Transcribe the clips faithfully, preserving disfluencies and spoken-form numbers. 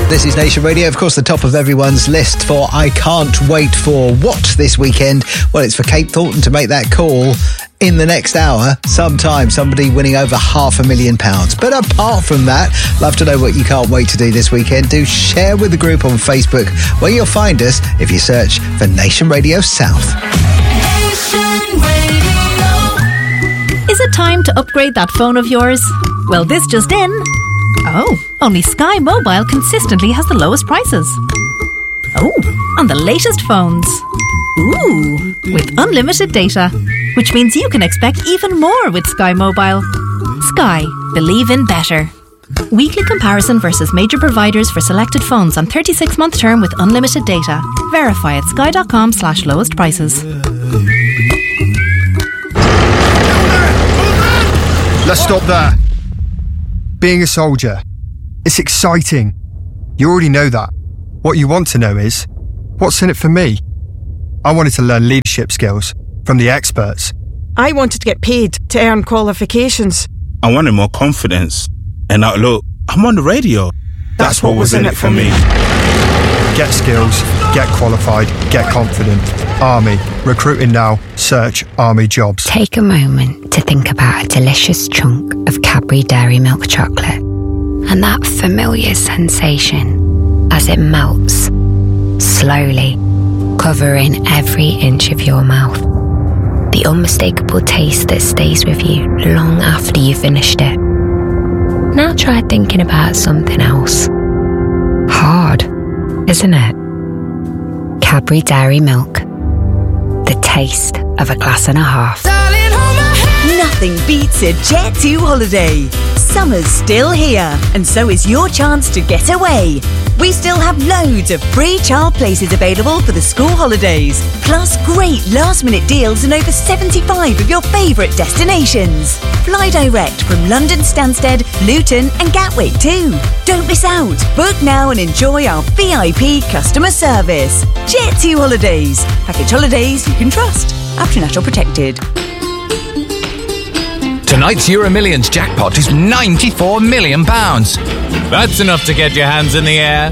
This is Nation Radio, of course, the top of everyone's list for I Can't Wait For What this weekend. Well, it's for Kate Thornton to make that call in the next hour. Sometime somebody winning over half a million pounds. But apart from that, love to know what you can't wait to do this weekend. Do share with the group on Facebook, where you'll find us if you search for Nation Radio South. Nation Radio. Is it time to upgrade that phone of yours? Well, this just in. Oh, only Sky Mobile consistently has the lowest prices. Oh, on the latest phones. Ooh, with unlimited data, which means you can expect even more with Sky Mobile. Sky, believe in better. Weekly comparison versus major providers for selected phones on thirty-six month term with unlimited data. Verify at sky.com slash lowest prices. Let's stop there. Being a soldier, it's exciting. You already know that. What you want to know is, what's in it for me? I wanted to learn leadership skills from the experts. I wanted to get paid to earn qualifications. I wanted more confidence. And now look, I'm on the radio. That's, That's what, what was in it for me. Get skills, get qualified, get confident. Army. Recruiting now. Search Army jobs. Take a moment to think about a delicious chunk of Cadbury Dairy Milk chocolate and that familiar sensation as it melts, slowly, covering every inch of your mouth. The unmistakable taste that stays with you long after you've finished it. Now try thinking about something else. Hard, isn't it? Cadbury Dairy Milk. The taste of a glass and a half. Nothing beats a Jet two holiday. Summer's still here, and so is your chance to get away. We still have loads of free child places available for the school holidays, plus great last-minute deals on over seventy-five of your favourite destinations. Fly direct from London Stansted, Luton and Gatwick too. Don't miss out. Book now and enjoy our V I P customer service. Jet two Holidays. Package holidays you can trust. After National Protected. Tonight's Euro Millions jackpot is ninety-four million pounds. That's enough to get your hands in the air.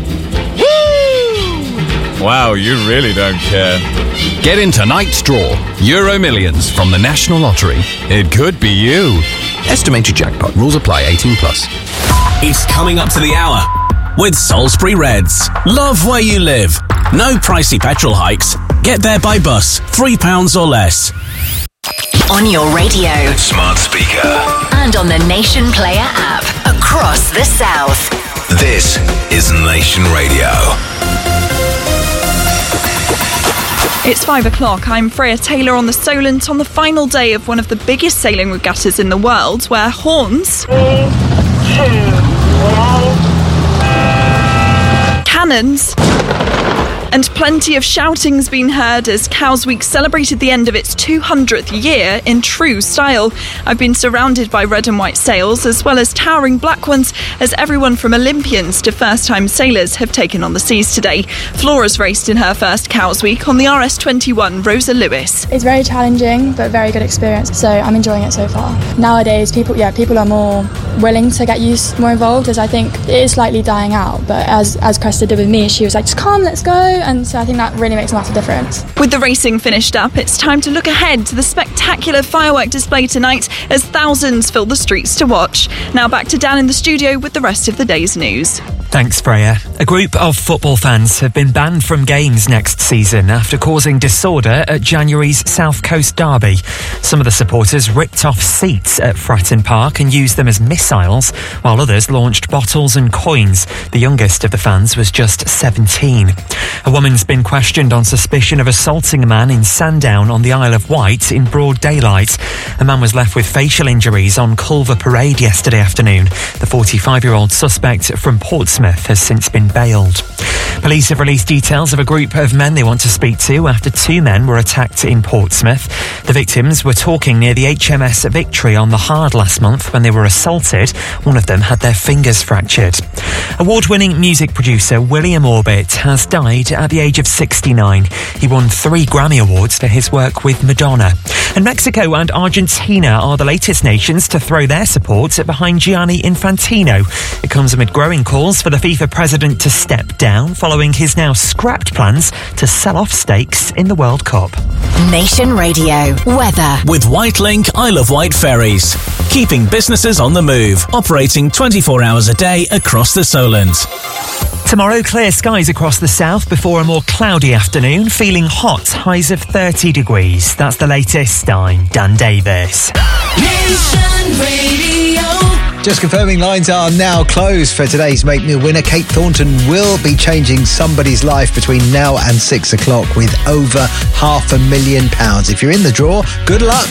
Woo! Wow, you really don't care. Get in tonight's draw. Euro Millions from the National Lottery. It could be you. Estimated jackpot. Rules apply. eighteen plus. It's coming up to the hour with Salisbury Reds. Love where you live. No pricey petrol hikes. Get there by bus. Three pounds or less. On your radio, smart speaker, and on the Nation Player app across the South. This is Nation Radio. It's five o'clock. I'm Freya Taylor on the Solent on the final day of one of the biggest sailing regattas in the world, where horns, Three, two, one. cannons, and plenty of shouting's been heard as Cows Week celebrated the end of its two hundredth year in true style. I've been surrounded by red and white sails as well as towering black ones as everyone from Olympians to first-time sailors have taken on the seas today. Flora's raced in her first Cows Week on the R S twenty-one Rosa Lewis. It's very challenging but very good experience, so I'm enjoying it so far. Nowadays people yeah people are more willing to get used, more involved, as I think it is slightly dying out, but as as Cresta did with me, she was like, just come, let's go. And so I think that really makes a massive difference. With the racing finished up, it's time to look ahead to the spectacular firework display tonight as thousands fill the streets to watch. Now back to Dan in the studio with the rest of the day's news. Thanks, Freya. A group of football fans have been banned from games next season after causing disorder at January's South Coast derby. Some of the supporters ripped off seats at Fratton Park and used them as missiles, while others launched bottles and coins. The youngest of the fans was just seventeen. A woman's been questioned on suspicion of assaulting a man in Sandown on the Isle of Wight in broad daylight. A man was left with facial injuries on Culver Parade yesterday afternoon. The forty-five-year-old suspect from Portsmouth has since been bailed. Police have released details of a group of men they want to speak to after two men were attacked in Portsmouth. The victims were talking near the H M S Victory on the Hard last month when they were assaulted. One of them had their fingers fractured. Award-winning music producer William Orbit has died at the age of sixty-nine. He won three Grammy Awards for his work with Madonna. And Mexico and Argentina are the latest nations to throw their support behind Gianni Infantino. It comes amid growing calls for the FIFA president to step down following his now scrapped plans to sell off stakes in the World Cup. Nation Radio weather with Whitelink Isle of Wight ferries, keeping businesses on the move, operating twenty-four hours a day across the Solent. Tomorrow, clear skies across the south before a more cloudy afternoon, feeling hot, highs of thirty degrees. That's the latest. I'm Dan Davis. Nation Radio. Just confirming lines are now closed for today's Make Me a Winner. Kate Thornton will be changing somebody's life between now and six o'clock with over half a million pounds. If you're in the draw, good luck.